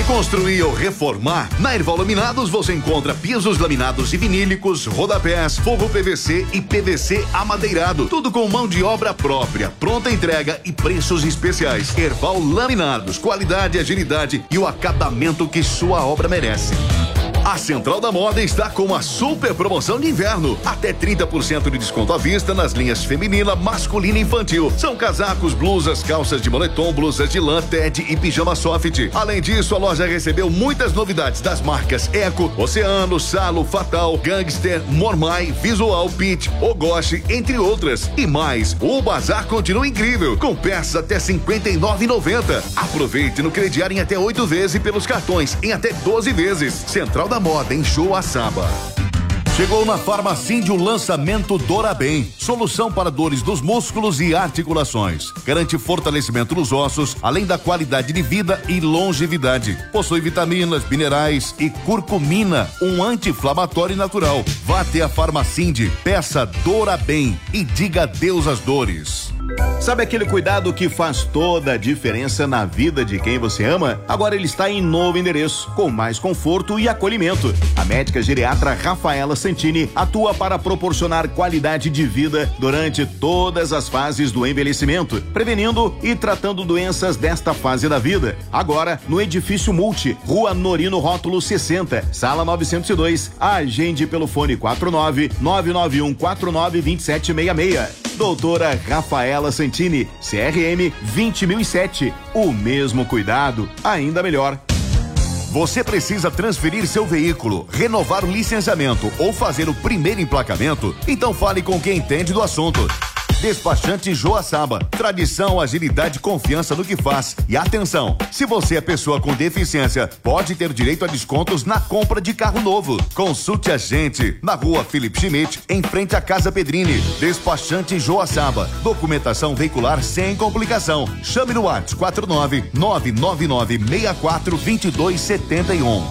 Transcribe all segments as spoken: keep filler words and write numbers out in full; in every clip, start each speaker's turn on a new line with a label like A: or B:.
A: Vai construir ou reformar? Na Erval Laminados você encontra pisos laminados e vinílicos, rodapés, forro P V C e P V C amadeirado. Tudo com mão de obra própria, pronta entrega e preços especiais. Erval Laminados, qualidade, agilidade e o acabamento que sua obra merece. A Central da Moda está com uma super promoção de inverno. Até trinta por cento de desconto à vista nas linhas feminina, masculina e infantil. São casacos, blusas, calças de moletom, blusas de lã, Ted e pijama soft. Além disso, a loja recebeu muitas novidades das marcas Eco, Oceano, Salo, Fatal, Gangster, Mormai, Visual, Pitch, Ogoshi, entre outras. E mais, o bazar continua incrível, com peças até cinquenta e nove reais e noventa centavos. Aproveite no crediário em até oito vezes pelos cartões, em até doze vezes. Central da Moda em Joaçaba. Chegou na Farmacinde o lançamento Dorabem, solução para dores dos músculos e articulações. Garante fortalecimento nos ossos, além da qualidade de vida e longevidade. Possui vitaminas, minerais e curcumina, um anti-inflamatório natural. Vá até a Farmacinde, peça Dorabem e diga adeus às dores.
B: Sabe aquele cuidado que faz toda a diferença na vida de quem você ama? Agora ele está em novo endereço, com mais conforto e acolhimento. A médica geriatra Rafaela Santini atua para proporcionar qualidade de vida durante todas as fases do envelhecimento, prevenindo e tratando doenças desta fase da vida. Agora, no edifício Multi, Rua Norino Rótulo sessenta, sala novecentos e dois. Agende pelo fone quatro nove nove nove um quatro nove dois sete seis seis. Doutora Rafaela Santini, C R M vinte mil e sete. O mesmo cuidado, ainda melhor.
A: Você precisa transferir seu veículo, renovar o licenciamento ou fazer o primeiro emplacamento? Então fale com quem entende do assunto. Despachante Joaçaba, tradição, agilidade e confiança no que faz. E atenção, se você é pessoa com deficiência, pode ter direito a descontos na compra de carro novo. Consulte a gente na Rua Felipe Schmidt, em frente à Casa Pedrini. Despachante Joaçaba, documentação veicular sem complicação. Chame no WhatsApp quatro nove nove nove nove seis quatro dois dois sete um.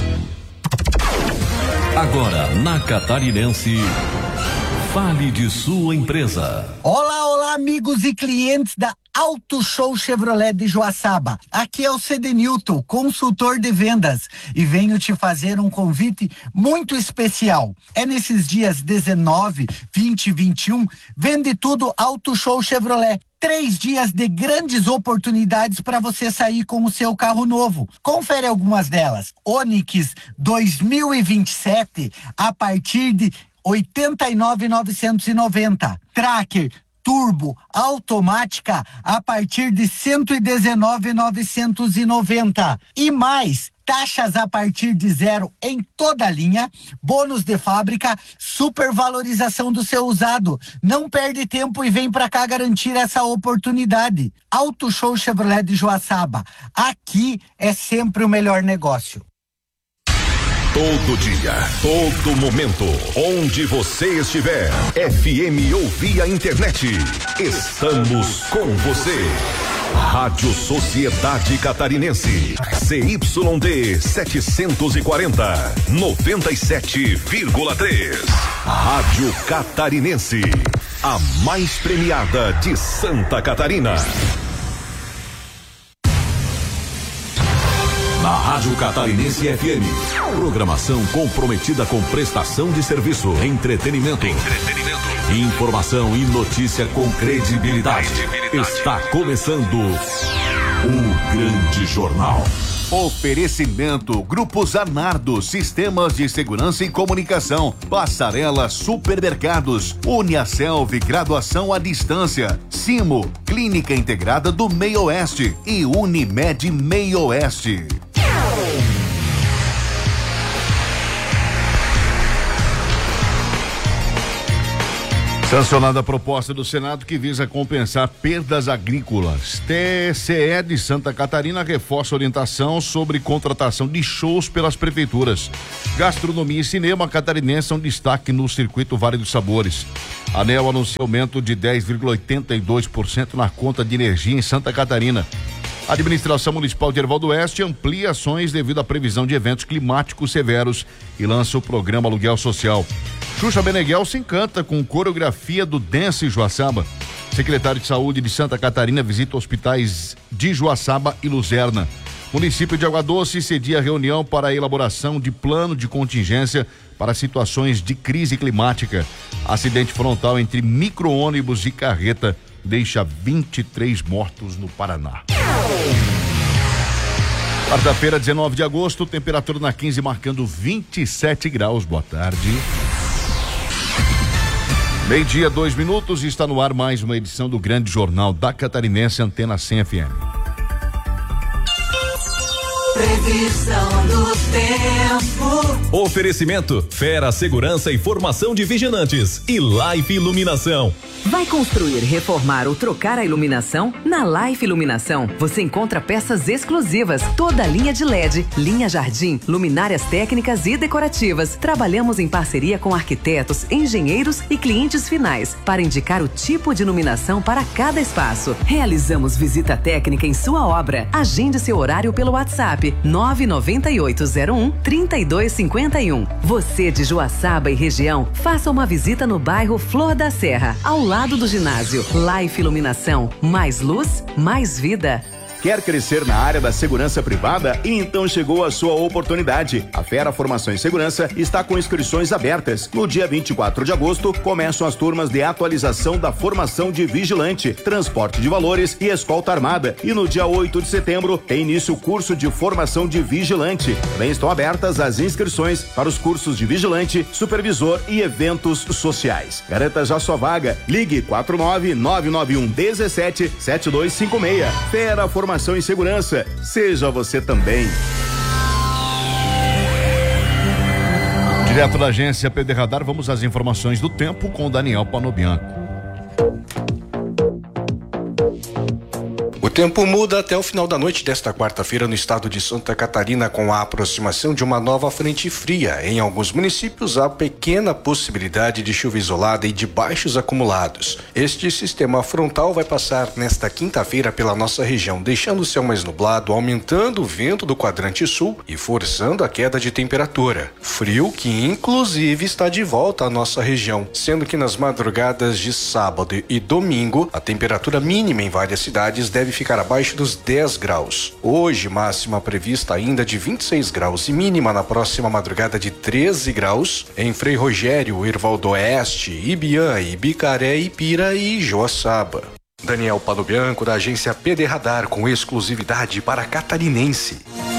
C: Agora na Catarinense, fale de sua empresa.
D: Olá, olá, amigos e clientes da Auto Show Chevrolet de Joaçaba. Aqui é o Cedenilton, consultor de vendas, e venho te fazer um convite muito especial. É nesses dias dezenove, vinte e vinte e um, vende tudo Auto Show Chevrolet. Três dias de grandes oportunidades para você sair com o seu carro novo. Confere algumas delas. Onix dois mil e vinte e sete a partir de oitenta e nove mil novecentos e noventa. Tracker Turbo automática a partir de cento e dezenove mil novecentos e noventa. E mais, taxas a partir de zero em toda a linha, bônus de fábrica, supervalorização do seu usado. Não perde tempo e vem pra cá garantir essa oportunidade. Auto Show Chevrolet de Joaçaba. Aqui é sempre o melhor negócio.
E: Todo dia, todo momento, onde você estiver, F M ou via internet, estamos com você. Rádio Sociedade Catarinense, C Y D setecentos e quarenta, noventa e sete vírgula três. Rádio Catarinense, a mais premiada de Santa Catarina. Na Rádio Catarinense F M, programação comprometida com prestação de serviço, entretenimento, entretenimento, informação e notícia com credibilidade. credibilidade. Está começando o Grande Jornal.
A: Oferecimento Grupo Zanardo, Sistemas de Segurança e Comunicação, Passarela Supermercados, Uniaselv, Graduação à Distância, Simo, Clínica Integrada do Meio Oeste e Unimed Meio Oeste. Sancionada a proposta do Senado que visa compensar perdas agrícolas. T C E de Santa Catarina reforça orientação sobre contratação de shows pelas prefeituras. Gastronomia e cinema catarinense são destaque no circuito Vale dos Sabores. A ANEEL anuncia aumento de dez vírgula oitenta e dois por cento na conta de energia em Santa Catarina. A administração municipal de Erval do Oeste amplia ações devido à previsão de eventos climáticos severos e lança o programa Aluguel Social. Xuxa Meneghel se encanta com coreografia do Dance Joaçaba. Secretário de Saúde de Santa Catarina visita hospitais de Joaçaba e Luzerna. Município de Água Doce cedia reunião para a elaboração de plano de contingência para situações de crise climática. Acidente frontal entre micro-ônibus e carreta deixa vinte e três mortos no Paraná. Quarta-feira, dezenove de agosto, temperatura na quinze marcando vinte e sete graus. Boa tarde. Meio-dia, dois minutos, e está no ar mais uma edição do Grande Jornal da Catarinense, Antena cem F M.
F: Previsão do tempo.
E: Oferecimento: Fera Segurança e Formação de Vigilantes e Life Iluminação.
G: Vai construir, reformar ou trocar a iluminação? Na Life Iluminação, você encontra peças exclusivas, toda a linha de L E D, linha jardim, luminárias técnicas e decorativas. Trabalhamos em parceria com arquitetos, engenheiros e clientes finais para indicar o tipo de iluminação para cada espaço. Realizamos visita técnica em sua obra. Agende seu horário pelo WhatsApp nove nove oito zero um, três dois cinco um. Você de Joaçaba e região, faça uma visita no bairro Flor da Serra, ao lado do ginásio. Life Iluminação, mais luz, mais vida.
B: Quer crescer na área da segurança privada? E então chegou a sua oportunidade. A Fera Formação em Segurança está com inscrições abertas. No dia vinte e quatro de agosto, começam as turmas de atualização da formação de vigilante, transporte de valores e escolta armada. E no dia oito de setembro, tem início o curso de formação de vigilante. Também estão abertas as inscrições para os cursos de vigilante, supervisor e eventos sociais. Garanta já sua vaga. Ligue quatro nove nove nove um um sete sete dois cinco seis. Fera Formação em Segurança, seja você também.
A: Direto da agência P D Radar, vamos às informações do tempo com Daniel Panobianco.
H: O tempo muda até o final da noite desta quarta-feira no estado de Santa Catarina, com a aproximação de uma nova frente fria. Em alguns municípios há pequena possibilidade de chuva isolada e de baixos acumulados. Este sistema frontal vai passar nesta quinta-feira pela nossa região, deixando o céu mais nublado, aumentando o vento do quadrante sul e forçando a queda de temperatura. Frio que inclusive está de volta à nossa região, sendo que nas madrugadas de sábado e domingo a temperatura mínima em várias cidades deve ficar ficar abaixo dos dez graus. Hoje, máxima prevista ainda de vinte e seis graus e mínima na próxima madrugada de treze graus em Frei Rogério, Erval do Oeste, Ibiã, Ibicaré, Ipira e Joaçaba. Daniel Panobianco, da agência P D Radar, com exclusividade para Catarinense.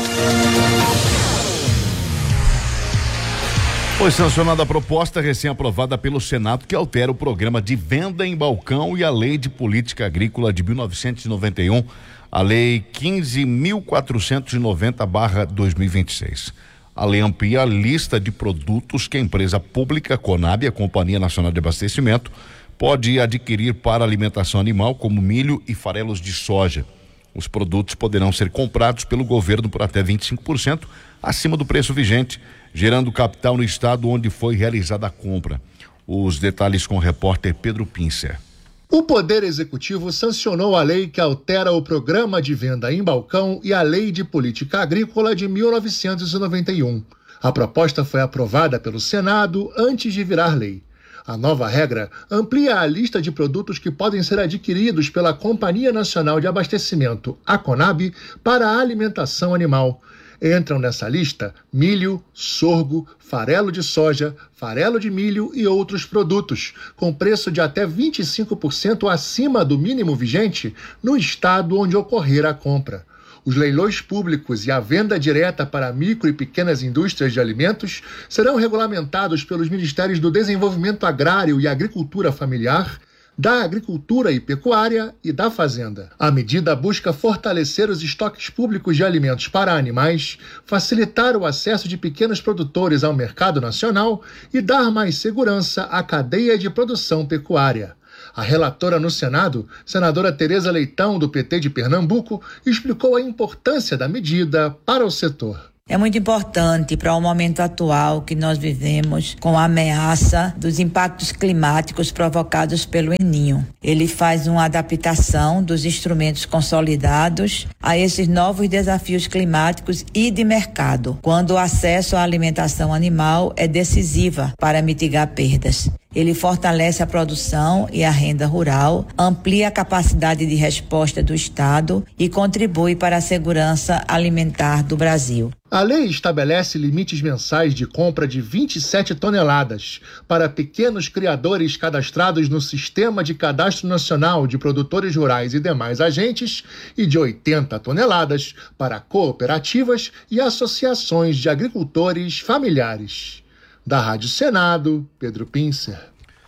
A: Foi sancionada a proposta recém-aprovada pelo Senado que altera o programa de venda em balcão e a Lei de Política Agrícola de mil novecentos e noventa e um, a Lei quinze mil quatrocentos e noventa barra dois mil e vinte e seis. A lei amplia a lista de produtos que a empresa pública Conab, a Companhia Nacional de Abastecimento, pode adquirir para alimentação animal, como milho e farelos de soja. Os produtos poderão ser comprados pelo governo por até vinte e cinco por cento acima do preço vigente, gerando capital no estado onde foi realizada a compra. Os detalhes com o repórter Pedro Pincer.
I: O Poder Executivo sancionou a lei que altera o Programa de Venda em Balcão e a Lei de Política Agrícola de mil novecentos e noventa e um. A proposta foi aprovada pelo Senado antes de virar lei. A nova regra amplia a lista de produtos que podem ser adquiridos pela Companhia Nacional de Abastecimento, a Conab, para a alimentação animal. Entram nessa lista milho, sorgo, farelo de soja, farelo de milho e outros produtos, com preço de até vinte e cinco por cento acima do mínimo vigente no estado onde ocorrer a compra. Os leilões públicos e a venda direta para micro e pequenas indústrias de alimentos serão regulamentados pelos Ministérios do Desenvolvimento Agrário e Agricultura Familiar, da Agricultura e Pecuária e da Fazenda. A medida busca fortalecer os estoques públicos de alimentos para animais, facilitar o acesso de pequenos produtores ao mercado nacional e dar mais segurança à cadeia de produção pecuária. A relatora no Senado, senadora Tereza Leitão, do P T de Pernambuco, explicou a importância da medida para o setor.
J: É muito importante para o momento atual que nós vivemos com a ameaça dos impactos climáticos provocados pelo El Niño. Ele faz uma adaptação dos instrumentos consolidados a esses novos desafios climáticos e de mercado, quando o acesso à alimentação animal é decisiva para mitigar perdas. Ele fortalece a produção e a renda rural, amplia a capacidade de resposta do Estado e contribui para a segurança alimentar do Brasil.
I: A lei estabelece limites mensais de compra de vinte e sete toneladas para pequenos criadores cadastrados no Sistema de Cadastro Nacional de Produtores Rurais e demais agentes e de oitenta toneladas para cooperativas e associações de agricultores familiares. Da Rádio Senado, Pedro Pincer.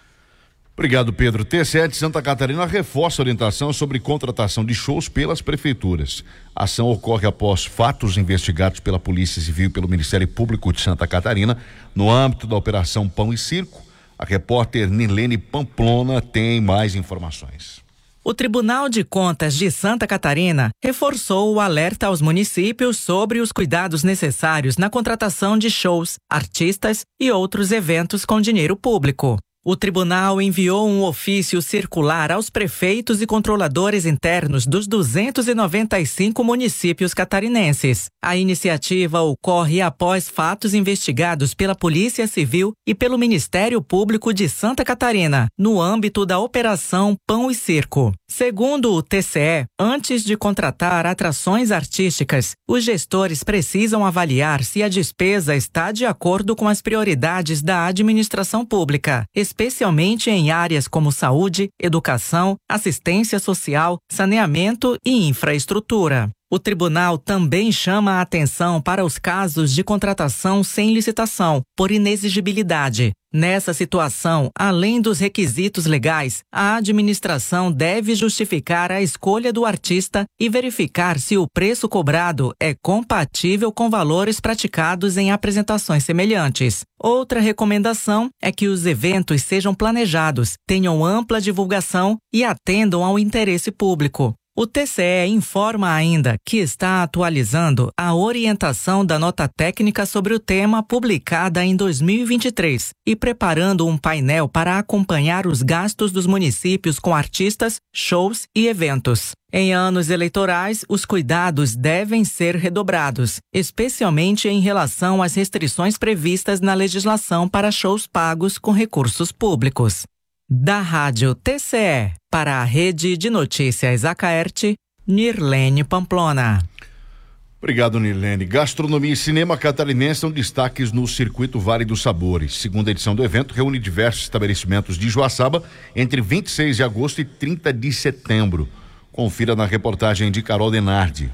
K: Obrigado, Pedro. T C E de Santa Catarina reforça a orientação sobre contratação de shows pelas prefeituras. A ação ocorre após fatos investigados pela Polícia Civil e pelo Ministério Público de Santa Catarina no âmbito da Operação Pão e Circo. A repórter Nilene Pamplona tem mais informações.
L: O Tribunal de Contas de Santa Catarina reforçou o alerta aos municípios sobre os cuidados necessários na contratação de shows, artistas e outros eventos com dinheiro público. O tribunal enviou um ofício circular aos prefeitos e controladores internos dos duzentos e noventa e cinco municípios catarinenses. A iniciativa ocorre após fatos investigados pela Polícia Civil e pelo Ministério Público de Santa Catarina, no âmbito da Operação Pão e Circo. Segundo o T C E, antes de contratar atrações artísticas, os gestores precisam avaliar se a despesa está de acordo com as prioridades da administração pública, especialmente em áreas como saúde, educação, assistência social, saneamento e infraestrutura. O tribunal também chama a atenção para os casos de contratação sem licitação, por inexigibilidade. Nessa situação, além dos requisitos legais, a administração deve justificar a escolha do artista e verificar se o preço cobrado é compatível com valores praticados em apresentações semelhantes. Outra recomendação é que os eventos sejam planejados, tenham ampla divulgação e atendam ao interesse público. O T C E informa ainda que está atualizando a orientação da nota técnica sobre o tema publicada em dois mil e vinte e três e preparando um painel para acompanhar os gastos dos municípios com artistas, shows e eventos. Em anos eleitorais, os cuidados devem ser redobrados, especialmente em relação às restrições previstas na legislação para shows pagos com recursos públicos. Da Rádio T C E, para a Rede de Notícias Acaerte, Nirlene Pamplona.
K: Obrigado, Nirlene. Gastronomia e cinema catarinense são destaques no Circuito Vale dos Sabores. Segunda edição do evento reúne diversos estabelecimentos de Joaçaba entre vinte e seis de agosto e trinta de setembro. Confira na reportagem de Carol Denardi.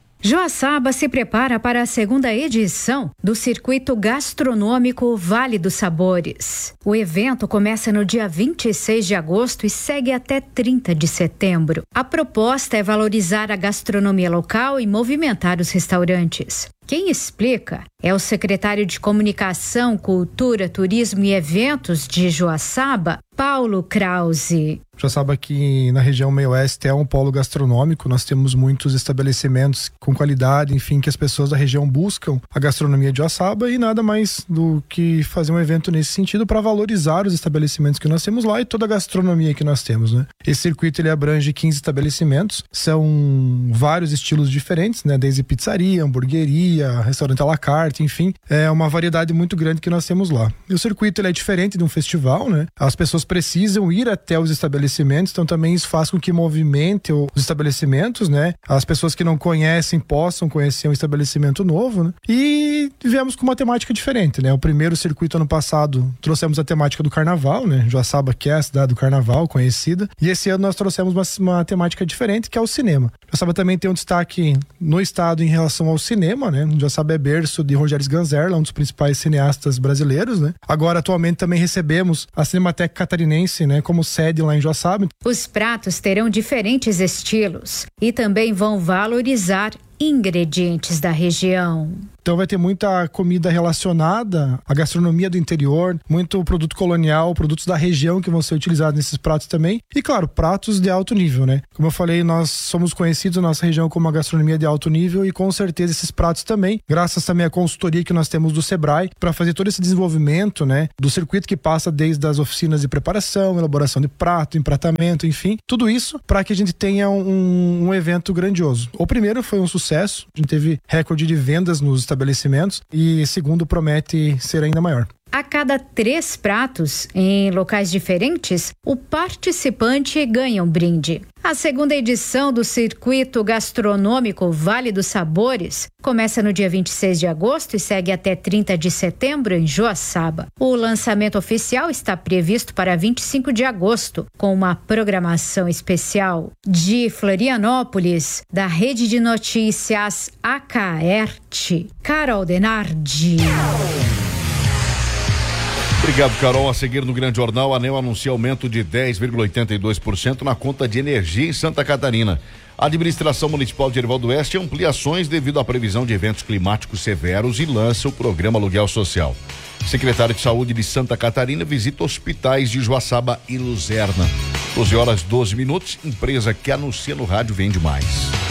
M: Joaçaba se prepara para a segunda edição do Circuito Gastronômico Vale dos Sabores. O evento começa no dia vinte e seis de agosto e segue até trinta de setembro. A proposta é valorizar a gastronomia local e movimentar os restaurantes. Quem explica é o secretário de Comunicação, Cultura, Turismo e Eventos de Joaçaba, Paulo Krause.
N: Joaçaba aqui na região meio-oeste é um polo gastronômico, nós temos muitos estabelecimentos com qualidade, enfim, que as pessoas da região buscam a gastronomia de Joaçaba e nada mais do que fazer um evento nesse sentido para valorizar os estabelecimentos que nós temos lá e toda a gastronomia que nós temos, né? Esse circuito ele abrange quinze estabelecimentos, são vários estilos diferentes, né? Desde pizzaria, hamburgueria, restaurante à la carte, enfim, é uma variedade muito grande que nós temos lá. E o circuito ele é diferente de um festival, né? As pessoas precisam ir até os estabelecimentos, então também isso faz com que movimente os estabelecimentos, né? As pessoas que não conhecem possam conhecer um estabelecimento novo, né? E viemos com uma temática diferente, né? O primeiro circuito ano passado trouxemos a temática do carnaval, né? Joaçaba, que é a cidade do carnaval conhecida, e esse ano nós trouxemos uma, uma temática diferente, que é o cinema. Joaçaba também tem um destaque no estado em relação ao cinema, né? Joaçaba é berço de Rogério Sganzerla, um dos principais cineastas brasileiros, né? Agora, atualmente, também recebemos a Cinemateca Catarinense, né? Como sede lá em Joaçaba.
M: Os pratos terão diferentes estilos e também vão valorizar ingredientes da região.
N: Então vai ter muita comida relacionada à gastronomia do interior, muito produto colonial, produtos da região que vão ser utilizados nesses pratos também. E claro, pratos de alto nível, né? Como eu falei, nós somos conhecidos na nossa região como uma gastronomia de alto nível e com certeza esses pratos também, graças também à consultoria que nós temos do Sebrae, para fazer todo esse desenvolvimento, né? Do circuito que passa desde as oficinas de preparação, elaboração de prato, empratamento, enfim, tudo isso para que a gente tenha um, um evento grandioso. O primeiro foi um sucesso, a gente teve recorde de vendas nos estabelecimentos e segundo promete ser ainda maior.
M: A cada três pratos, em locais diferentes, o participante ganha um brinde. A segunda edição do Circuito Gastronômico Vale dos Sabores começa no dia vinte e seis de agosto e segue até trinta de setembro em Joaçaba. O lançamento oficial está previsto para vinte e cinco de agosto, com uma programação especial. De Florianópolis, da Rede de Notícias Acaerte, Carol Denardi.
K: Obrigado, Carol. A seguir no Grande Jornal, a ANEEL anuncia aumento de dez vírgula oitenta e dois por cento na conta de energia em Santa Catarina. A administração municipal de Erivaldo Oeste ampliações devido à previsão de eventos climáticos severos e lança o programa Aluguel Social. Secretário de Saúde de Santa Catarina visita hospitais de Joaçaba e Luzerna. doze horas doze minutos, empresa que anuncia no rádio vende mais.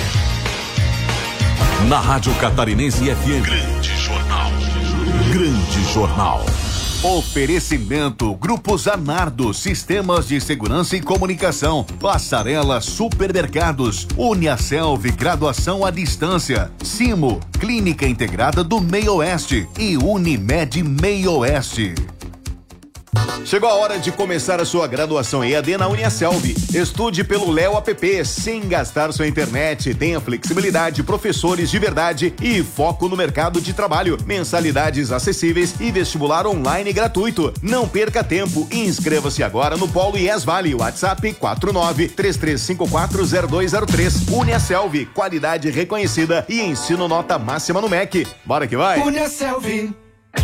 E: Na Rádio Catarinense F M. Grande Jornal. Grande Jornal.
A: Oferecimento Grupo Zanardo, Sistemas de Segurança e Comunicação, Passarela Supermercados, Uniaselv, Graduação à Distância, Simo, Clínica Integrada do Meio Oeste e Unimed Meio Oeste.
B: Chegou a hora de começar a sua graduação E A D na Uniaselv. Estude pelo Léo App, sem gastar sua internet. Tenha flexibilidade, professores de verdade e foco no mercado de trabalho. Mensalidades acessíveis e vestibular online gratuito. Não perca tempo e inscreva-se agora no Polo I E S Vale. WhatsApp quatro nove três três cinco quatro zero dois zero três. Uniaselv, qualidade reconhecida e ensino nota máxima no M E C. Bora que vai!
F: Uniaselv.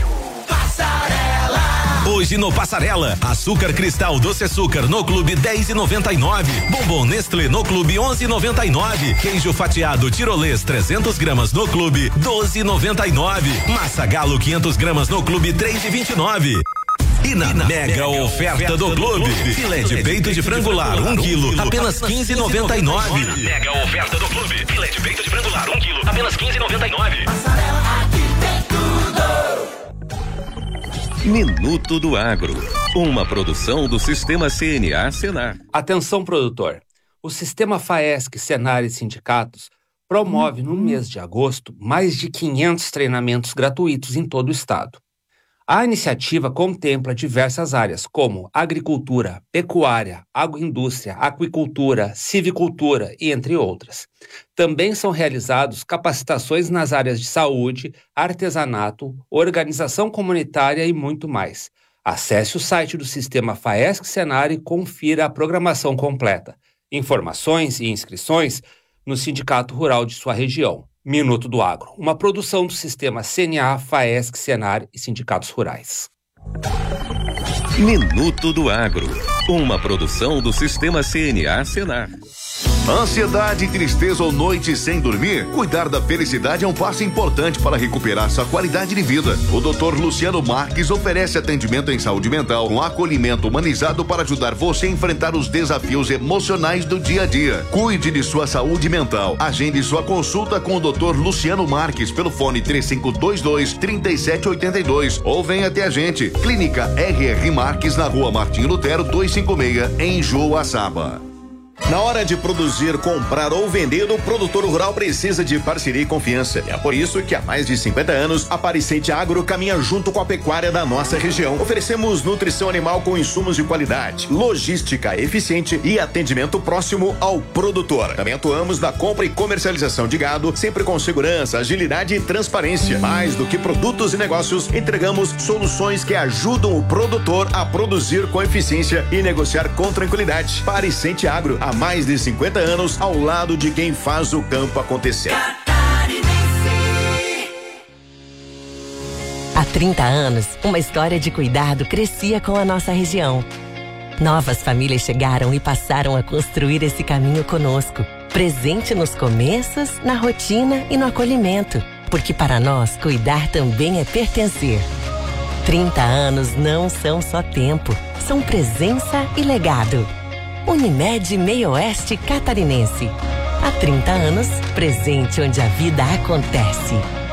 O: Hoje no Passarela, açúcar cristal doce açúcar no Clube dez e noventa e nove, bombom Nestlé no Clube onze e noventa e nove, queijo fatiado tirolês trezentos gramas no Clube doze e noventa e nove, massa galo quinhentos gramas no Clube três e vinte e nove. E na, e na mega, mega oferta, oferta do, do Clube, Clube, filé de peito de frangular um quilo, apenas quinze e noventa e nove. Mega oferta do Clube, filé de peito de frangular um quilo, apenas quinze e noventa e nove.
F: Passarela, aqui tem tudo.
P: Minuto do Agro, uma produção do Sistema C N A Senar.
Q: Atenção, produtor. O Sistema FAESC, Senar e Sindicatos promove no mês de agosto mais de quinhentos treinamentos gratuitos em todo o estado. A iniciativa contempla diversas áreas como agricultura, pecuária, agroindústria, aquicultura, civicultura e entre outras. Também são realizados capacitações nas áreas de saúde, artesanato, organização comunitária e muito mais. Acesse o site do Sistema FAESC Senar e confira a programação completa. Informações e inscrições no Sindicato Rural de sua região. Minuto do Agro, uma produção do Sistema C N A, FAESC, Senar e Sindicatos Rurais.
P: Minuto do Agro, uma produção do Sistema C N A Senar.
A: Ansiedade, tristeza ou noite sem dormir? Cuidar da felicidade é um passo importante para recuperar sua qualidade de vida. O doutor Luciano Marques oferece atendimento em saúde mental com acolhimento humanizado para ajudar você a enfrentar os desafios emocionais do dia a dia. Cuide de sua saúde mental. Agende sua consulta com o doutor Luciano Marques pelo fone três cinco dois dois, três sete oito dois ou venha até a gente. Clínica R R Marques na rua Martinho Lutero duzentos e cinquenta e seis em Joaçaba.
B: Na hora de produzir, comprar ou vender, o produtor rural precisa de parceria e confiança. É por isso que há mais de cinquenta anos, a Pariscente Agro caminha junto com a pecuária da nossa região. Oferecemos nutrição animal com insumos de qualidade, logística eficiente e atendimento próximo ao produtor. Também atuamos na compra e comercialização de gado, sempre com segurança, agilidade e transparência. Mais do que produtos e negócios, entregamos soluções que ajudam o produtor a produzir com eficiência e negociar com tranquilidade. Pariscente Agro, há mais de cinquenta anos, ao lado de quem faz o campo acontecer.
R: Há trinta anos, uma história de cuidado crescia com a nossa região. Novas famílias chegaram e passaram a construir esse caminho conosco, presente nos começos, na rotina e no acolhimento. Porque para nós, cuidar também é pertencer. trinta anos não são só tempo, são presença e legado. Unimed Meio Oeste Catarinense. Há trinta anos, presente onde a vida acontece.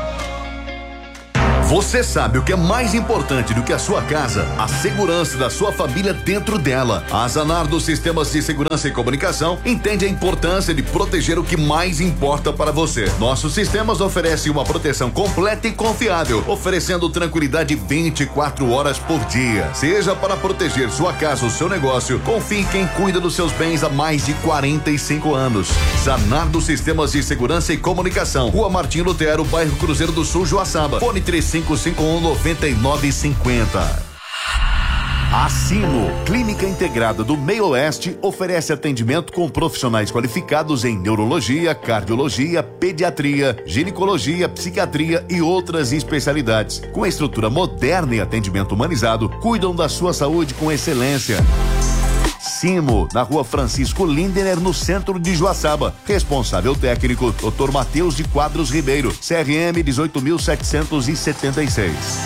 A: Você sabe o que é mais importante do que a sua casa? A segurança da sua família dentro dela. A Zanardo Sistemas de Segurança e Comunicação entende a importância de proteger o que mais importa para você. Nossos sistemas oferecem uma proteção completa e confiável, oferecendo tranquilidade vinte e quatro horas por dia. Seja para proteger sua casa ou seu negócio, confie em quem cuida dos seus bens há mais de quarenta e cinco anos. Zanardo Sistemas de Segurança e Comunicação, Rua Martim Lutero, bairro Cruzeiro do Sul, Joaçaba. Fone três cinco cinco um nove nove cinco zero. A Sino, Clínica Integrada do Meio Oeste, oferece atendimento com profissionais qualificados em neurologia, cardiologia, pediatria, ginecologia, psiquiatria e outras especialidades. Com estrutura moderna e atendimento humanizado, cuidam da sua saúde com excelência. Simo, na Rua Francisco Lindener, no centro de Joaçaba. Responsável técnico, doutor Matheus de Quadros Ribeiro, C R M dezoito mil setecentos e setenta e seis.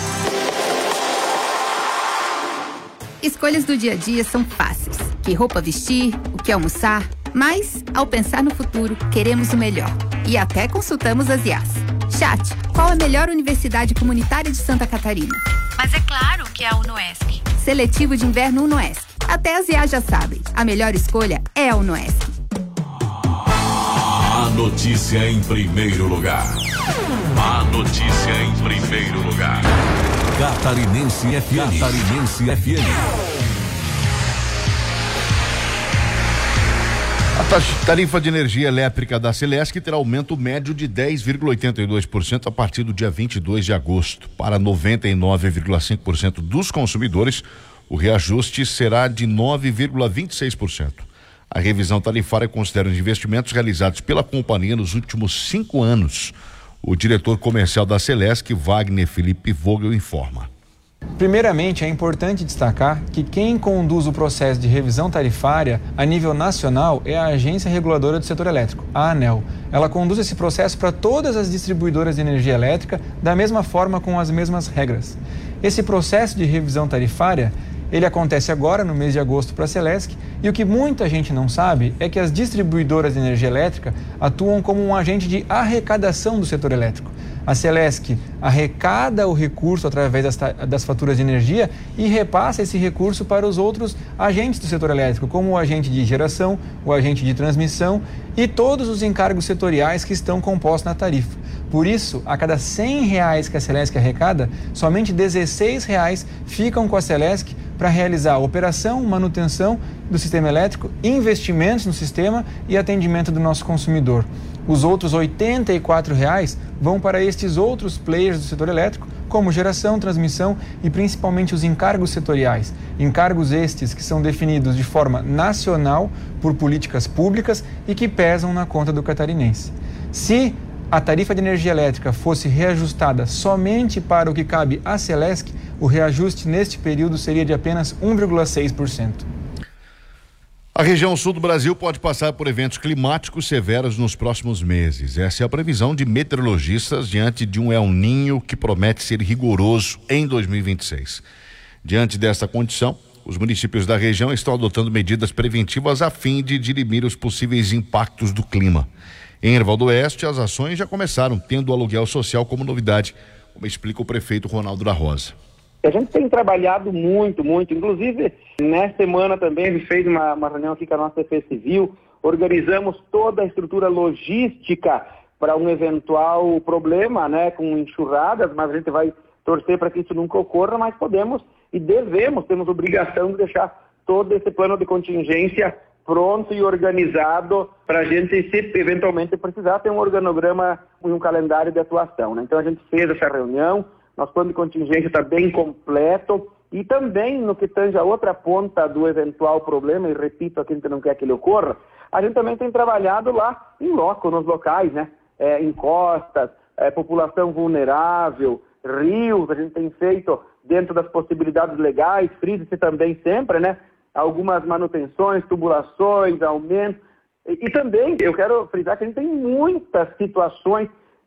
S: Escolhas do dia a dia são fáceis. Que roupa vestir, o que almoçar, mas, ao pensar no futuro, queremos o melhor. E até consultamos as I A S. Chat, qual a melhor universidade comunitária de Santa Catarina?
T: Mas é claro que é a UNOESC.
S: Seletivo de inverno UNOESC. Até as I A já sabem. A melhor escolha é a UNOESC.
E: A notícia em primeiro lugar. A notícia em primeiro lugar. Catarinense F M. Catarinense F M.
K: A tarifa de energia elétrica da Celesc terá aumento médio de dez vírgula oitenta e dois por cento a partir do dia vinte e dois de agosto. Para noventa e nove vírgula cinco por cento dos consumidores, o reajuste será de nove vírgula vinte e seis por cento. A revisão tarifária considera os investimentos realizados pela companhia nos últimos cinco anos. O diretor comercial da Celesc, Wagner Felipe Vogel, informa.
U: Primeiramente, é importante destacar que quem conduz o processo de revisão tarifária a nível nacional é a Agência Reguladora do Setor Elétrico, a ANEEL. Ela conduz esse processo para todas as distribuidoras de energia elétrica da mesma forma, com as mesmas regras. Esse processo de revisão tarifária, ele acontece agora, no mês de agosto, para a Celesc, e o que muita gente não sabe é que as distribuidoras de energia elétrica atuam como um agente de arrecadação do setor elétrico. A Celesc arrecada o recurso através das, das faturas de energia e repassa esse recurso para os outros agentes do setor elétrico, como o agente de geração, o agente de transmissão e todos os encargos setoriais que estão compostos na tarifa. Por isso, a cada cem reais que a Celesc arrecada, somente dezesseis reais ficam com a Celesc para realizar a operação, manutenção do sistema elétrico, investimentos no sistema e atendimento do nosso consumidor. Os outros oitenta e quatro reais vão para estes outros players do setor elétrico, como geração, transmissão e principalmente os encargos setoriais. Encargos estes que são definidos de forma nacional por políticas públicas e que pesam na conta do catarinense. Se a tarifa de energia elétrica fosse reajustada somente para o que cabe à Celesc, o reajuste neste período seria de apenas um vírgula seis por cento.
K: A região sul do Brasil pode passar por eventos climáticos severos nos próximos meses. Essa é a previsão de meteorologistas diante de um El Niño que promete ser rigoroso em dois mil e vinte e seis. Diante desta condição, os municípios da região estão adotando medidas preventivas a fim de dirimir os possíveis impactos do clima. Em Erval do Oeste, as ações já começaram, tendo o aluguel social como novidade, como explica o prefeito Ronaldo da Rosa.
V: A gente tem trabalhado muito, muito. Inclusive, nesta semana também a gente fez uma, uma reunião aqui com a nossa Defesa Civil, organizamos toda a estrutura logística para um eventual problema, né, com enxurradas, mas a gente vai torcer para que isso nunca ocorra, mas podemos e devemos, temos obrigação de deixar todo esse plano de contingência pronto e organizado para a gente, se eventualmente precisar, ter um organograma e um calendário de atuação, né? Então a gente fez essa reunião, nosso plano de contingência está bem completo e também no que tange a outra ponta do eventual problema, e repito aqui, a gente não quer que ele ocorra, a gente também tem trabalhado lá em loco, nos locais, né? É, em costas, é, população vulnerável, rios, a gente tem feito dentro das possibilidades legais, frisa-se também sempre, né? Algumas manutenções, tubulações, aumentos. E, e também, eu quero frisar que a gente tem muitas situações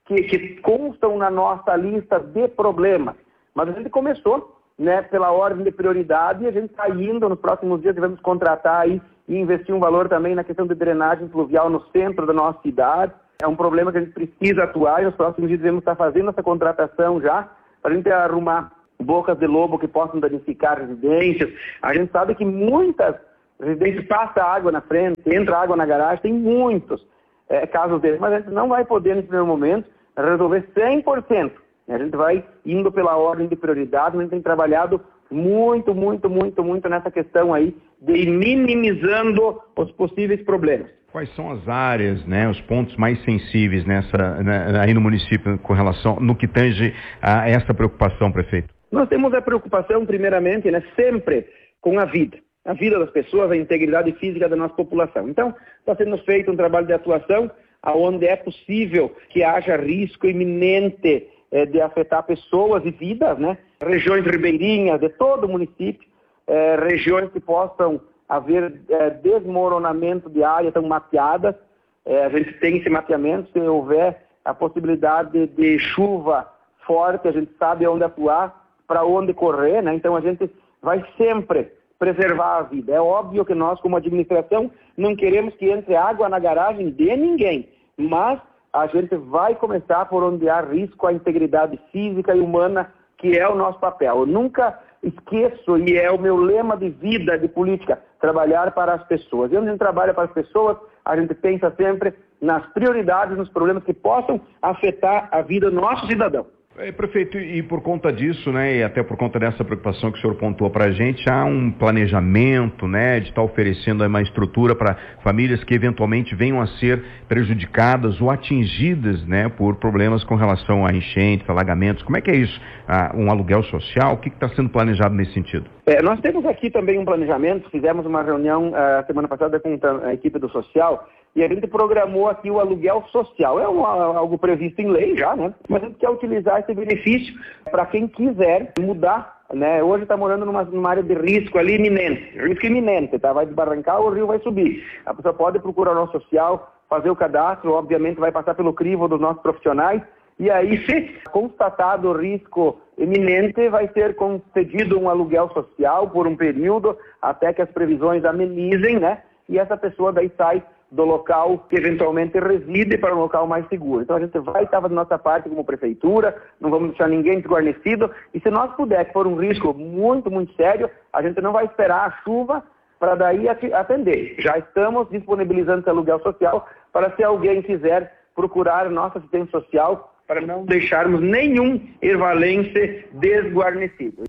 V: que, que constam na nossa lista de problemas. Mas a gente começou, né, pela ordem de prioridade, e a gente está indo, nos próximos dias devemos contratar aí e investir um valor também na questão de drenagem pluvial no centro da nossa cidade. É um problema que a gente precisa atuar e nos próximos dias devemos estar fazendo essa contratação já, para a gente arrumar bocas de lobo que possam danificar residências. A gente sabe que muitas residências passam água na frente, entra água na garagem, tem muitos é, casos desses, mas a gente não vai poder, nesse primeiro momento, resolver cem por cento. A gente vai indo pela ordem de prioridade, a gente tem trabalhado muito, muito, muito, muito nessa questão aí de ir minimizando os possíveis problemas.
C: Quais são as áreas, né, os pontos mais sensíveis nessa, né, aí no município com relação, no que tange a essa preocupação, prefeito?
V: Nós temos a preocupação, primeiramente, né, sempre com a vida. A vida das pessoas, a integridade física da nossa população. Então, está sendo feito um trabalho de atuação onde é possível que haja risco iminente eh, de afetar pessoas e vidas, né? Regiões ribeirinhas de todo o município, eh, regiões que possam haver eh, desmoronamento de área, estão mapeadas. Eh, a gente tem esse mapeamento, se houver a possibilidade de, de chuva forte, a gente sabe onde atuar, para onde correr, né? Então a gente vai sempre preservar a vida. É óbvio que nós, como administração, não queremos que entre água na garagem de ninguém, mas a gente vai começar por onde há risco à integridade física e humana, que é o nosso papel. Eu nunca esqueço, e é o meu lema de vida, de política, trabalhar para as pessoas. E onde a gente trabalha para as pessoas, a gente pensa sempre nas prioridades, nos problemas que possam afetar a vida do nosso cidadão.
C: É, prefeito, e por conta disso, né, e até por conta dessa preocupação que o senhor pontuou para a gente, há um planejamento, né, de estar oferecendo uma estrutura para famílias que eventualmente venham a ser prejudicadas ou atingidas, né, por problemas com relação a enchentes, alagamentos. Como é que é isso? Ah, um aluguel social? O que está sendo planejado nesse sentido?
V: É, nós temos aqui também um planejamento, fizemos uma reunião a uh, semana passada com a equipe do social, e a gente programou aqui o aluguel social. É um, algo previsto em lei já, né? Mas a gente quer utilizar esse benefício para quem quiser mudar, né? Hoje está morando numa, numa área de risco ali iminente, risco iminente, tá? Vai desbarrancar, o rio vai subir. A pessoa pode procurar o nosso social, fazer o cadastro, obviamente vai passar pelo crivo dos nossos profissionais, e aí, se constatado o risco iminente, vai ser concedido um aluguel social por um período, até que as previsões amenizem, né? E essa pessoa daí sai do local que eventualmente reside para um local mais seguro. Então a gente vai estar da nossa parte como prefeitura, não vamos deixar ninguém desguarnecido, e se nós puder, que for um risco muito, muito sério, a gente não vai esperar a chuva para daí atender. Já estamos disponibilizando esse aluguel social para se alguém quiser procurar nossa assistência social, para não deixarmos nenhum ervalense desguarnecido.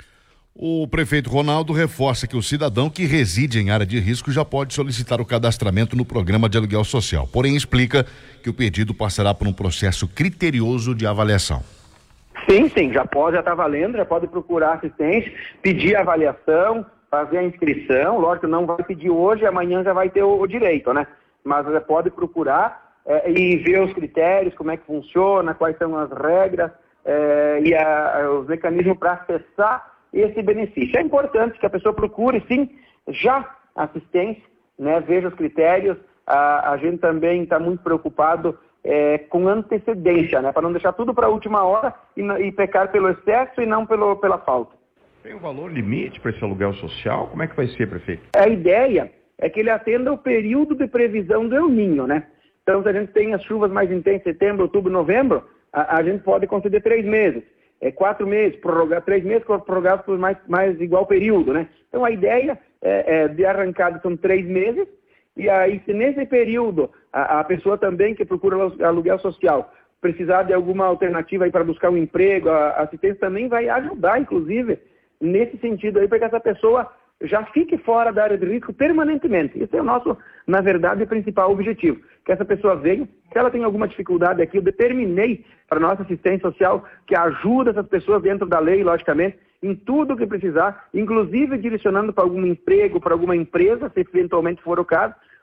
K: O prefeito Ronaldo reforça que o cidadão que reside em área de risco já pode solicitar o cadastramento no programa de aluguel social. Porém, explica que o pedido passará por um processo criterioso de avaliação.
V: Sim, sim, já pode, já está valendo, já pode procurar assistência, pedir a avaliação, fazer a inscrição. Lógico, não vai pedir hoje, amanhã já vai ter o, o direito, né? Mas já pode procurar é, e ver os critérios, como é que funciona, quais são as regras é, e a, os mecanismos para acessar esse benefício. É importante que a pessoa procure, sim, já assistência, né? Veja os critérios. A, a gente também está muito preocupado é, com antecedência, né? Para não deixar tudo para a última hora e, e pecar pelo excesso e não pelo, pela falta.
C: Tem um valor limite para esse aluguel social? Como é que vai ser, prefeito?
V: A ideia é que ele atenda o período de previsão do El Niño, né? Então, se a gente tem as chuvas mais intensas em setembro, outubro, novembro, a, a gente pode conceder três meses. É quatro meses, prorrogar três meses, prorrogados por mais, mais igual período, né? Então a ideia é, é, de arrancada são três meses, e aí se nesse período a, a pessoa também que procura aluguel social precisar de alguma alternativa aí para buscar um emprego, a, a assistência também vai ajudar, inclusive, nesse sentido aí, para que essa pessoa já fique fora da área de risco permanentemente. Esse é o nosso, na verdade, principal objetivo. Que essa pessoa venha, se ela tem alguma dificuldade aqui, eu determinei para a nossa assistência social que ajuda essas pessoas dentro da lei, logicamente, em tudo que precisar, inclusive direcionando para algum emprego, para alguma empresa, se eventualmente for o caso,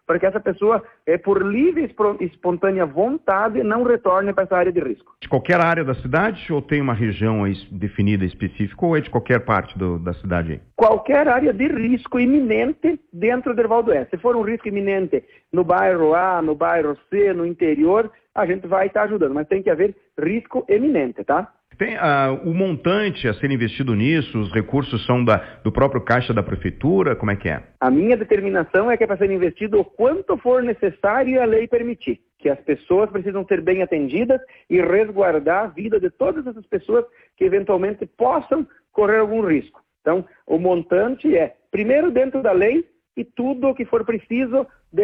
V: para que essa pessoa, é, por livre e espontânea vontade, não retorne para essa área de risco.
C: De qualquer área da cidade ou tem uma região aí definida específica ou é de qualquer parte do, da cidade aí?
V: Qualquer área de risco iminente dentro do Ervaldo Oeste. Se for um risco iminente no bairro A, no bairro C, no interior, a gente vai estar ajudando, mas tem que haver risco iminente, tá?
C: Tem uh, o montante a ser investido nisso, os recursos são da, do próprio caixa da prefeitura, como é que é?
V: A minha determinação é que é para ser investido o quanto for necessário e a lei permitir. Que as pessoas precisam ser bem atendidas e resguardar a vida de todas essas pessoas que eventualmente possam correr algum risco. Então, o montante é, primeiro, dentro da lei e tudo o que for preciso